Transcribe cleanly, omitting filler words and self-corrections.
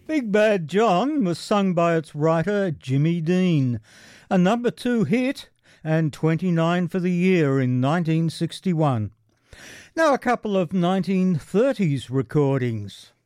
Big Bad John was sung by its writer Jimmy Dean, a number 2 hit and 29 for the year in 1961. Now a couple of 1930s recordings.